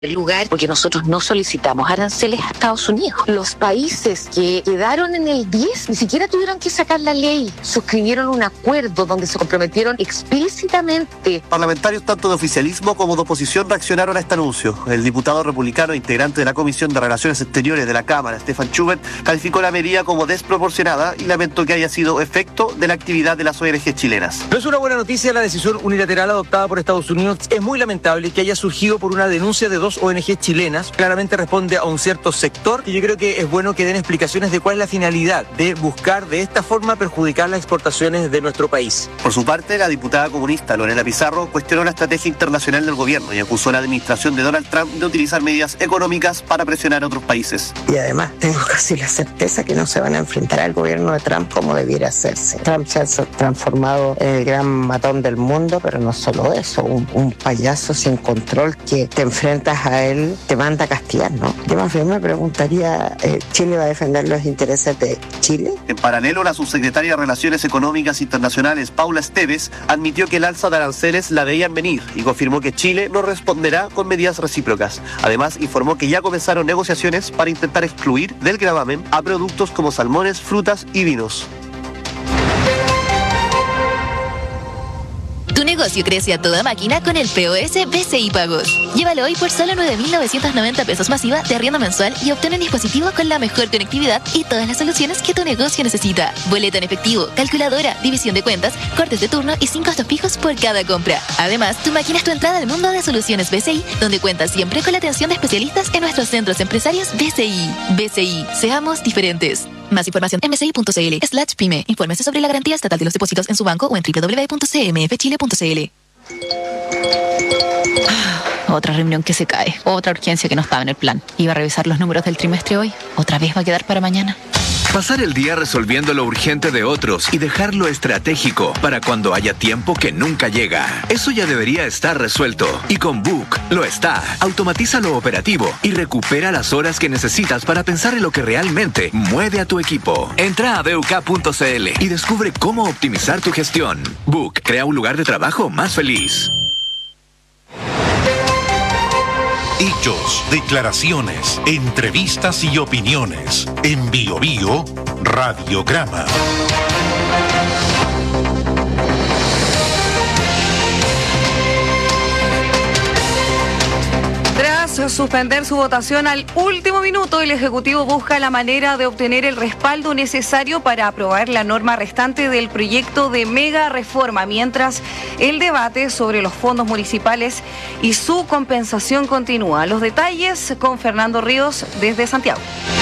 lugar, porque nosotros no solicitamos aranceles a Estados Unidos. Los países que quedaron en el 10 ni siquiera tuvieron que sacar la ley, suscribieron un acuerdo donde se comprometieron explícitamente. Parlamentarios tanto de oficialismo como de oposición reaccionaron a este anuncio. El diputado republicano integrante de la Comisión de Relaciones Exteriores de la Cámara, Stefan Schubert, calificó la medida como desproporcionada y lamentó que haya sido efecto de la actividad de las ONG chilenas. No es una buena noticia la decisión unilateral adoptada por Estados Unidos. Es muy lamentable que haya surgido por una denuncia de dos ONG chilenas. Claramente responde a un cierto sector y yo creo que es bueno que den explicaciones de cuál es la finalidad de buscar de esta forma perjudicar las exportaciones de nuestro país. Por su parte, la diputada comunista Lorena Pizarro cuestionó la estrategia internacional del gobierno y acusó a la administración de Donald Trump de utilizar medidas económicas para presionar a otros países. Y además tengo casi la certeza que no se van a enfrentar al gobierno de Trump como debiera hacerse. Trump se ha transformado en el gran matón del mundo, pero no solo eso, un payaso sin control que te enfrentas a él, te manda a castigar, ¿no? Yo más bien me preguntaría, ¿Chile va a defender los intereses de Chile? En paralelo, la subsecretaria de Relaciones Económicas Internacionales, Paula Esteves, admitió que el alza de aranceles la veían venir y confirmó que Chile no responderá con medidas recíprocas. Además, informó que ya comenzaron negociaciones para intentar excluir del gravamen a productos como salmones, frutas y vinos. Tu negocio crece a toda máquina con el POS BCI Pagos. Llévalo hoy por solo 9.990 pesos masiva de arriendo mensual y obtén un dispositivo con la mejor conectividad y todas las soluciones que tu negocio necesita. Boleto en efectivo, calculadora, división de cuentas, cortes de turno y 5 costos fijos por cada compra. Además, tu máquina es tu entrada al mundo de soluciones BCI, donde cuentas siempre con la atención de especialistas en nuestros centros empresarios BCI. BCI, seamos diferentes. Más información en bci.cl/pyme. Infórmese sobre la garantía estatal de los depósitos en su banco o en www.cmfchile.cl. Otra reunión que se cae. Otra urgencia que no estaba en el plan. Iba a revisar los números del trimestre hoy. ¿Otra vez va a quedar para mañana? Pasar el día resolviendo lo urgente de otros y dejar lo estratégico para cuando haya tiempo que nunca llega. Eso ya debería estar resuelto. Y con Book lo está. Automatiza lo operativo y recupera las horas que necesitas para pensar en lo que realmente mueve a tu equipo. Entra a BUK.cl y descubre cómo optimizar tu gestión. Book crea un lugar de trabajo más feliz. Hechos, declaraciones, entrevistas y opiniones. En Bio Bio, Radiograma. Tras suspender su votación al último minuto, el Ejecutivo busca la manera de obtener el respaldo necesario para aprobar la norma restante del proyecto de mega reforma, mientras el debate sobre los fondos municipales y su compensación continúa. Los detalles con Fernando Ríos desde Santiago.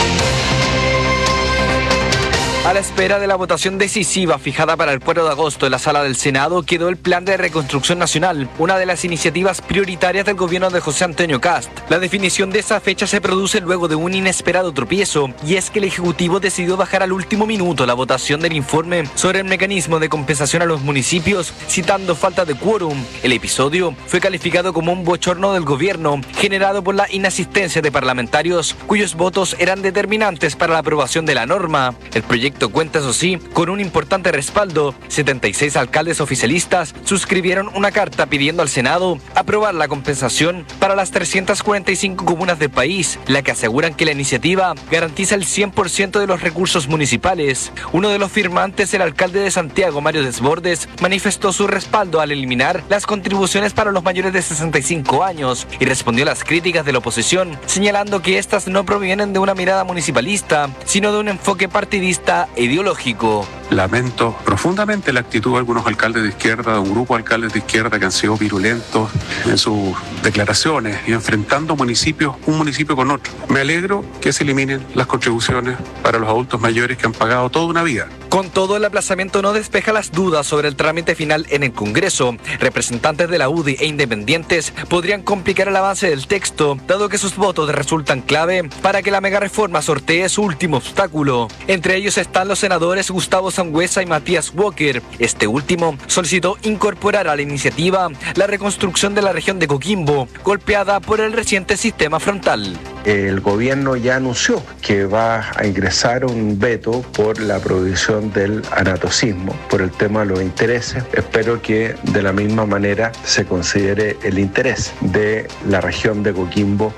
A la espera de la votación decisiva fijada para el 4 de agosto en la sala del Senado, quedó el Plan de Reconstrucción Nacional, una de las iniciativas prioritarias del gobierno de José Antonio Kast. La definición de esa fecha se produce luego de un inesperado tropiezo, y es que el Ejecutivo decidió bajar al último minuto la votación del informe sobre el mecanismo de compensación a los municipios, citando falta de quórum. El episodio fue calificado como un bochorno del gobierno, generado por la inasistencia de parlamentarios cuyos votos eran determinantes para la aprobación de la norma. El proyecto cuenta, eso sí, con un importante respaldo. 76 alcaldes oficialistas suscribieron una carta pidiendo al Senado aprobar la compensación para las 345 comunas del país, la que aseguran que la iniciativa garantiza el 100% de los recursos municipales. Uno de los firmantes, el alcalde de Santiago, Mario Desbordes, manifestó su respaldo al eliminar las contribuciones para los mayores de 65 años y respondió a las críticas de la oposición, señalando que estas no provienen de una mirada municipalista, sino de un enfoque partidista e ideológico. Lamento profundamente la actitud de algunos alcaldes de izquierda, de un grupo de alcaldes de izquierda que han sido virulentos en sus declaraciones y enfrentando municipios, un municipio con otro. Me alegro que se eliminen las contribuciones para los adultos mayores que han pagado toda una vida. Con todo, el aplazamiento no despeja las dudas sobre el trámite final en el Congreso. Representantes de la UDI e independientes podrían complicar el avance del texto, dado que sus votos resultan clave para que la megareforma sortee su último obstáculo. Entre ellos están los senadores Gustavo Sangüesa y Matías Walker. Este último solicitó incorporar a la iniciativa la reconstrucción de la región de Coquimbo, golpeada por el reciente sistema frontal. el gobierno ya anunció que va a ingresar un veto por la prohibición del anatocismo, por el tema de los intereses. Espero que de la misma manera se considere el interés de la región de Coquimbo